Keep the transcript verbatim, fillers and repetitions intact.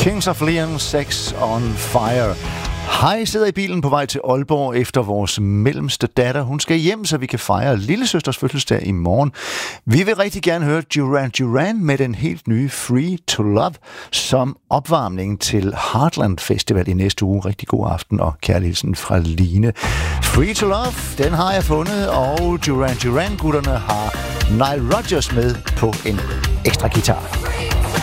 Kings of Leon, Sex on Fire. Hej, sidder i bilen på vej til Aalborg efter vores mellemste datter. Hun skal hjem, så vi kan fejre lillesøsters fødselsdag i morgen. Vi vil rigtig gerne høre Duran Duran med den helt nye Free to Love som opvarmning til Heartland Festival i næste uge. Rigtig god aften og kærlig hilsen fra Line. Free to Love, den har jeg fundet, og Duran Duran-gutterne har Nile Rodgers med på en ekstra guitar.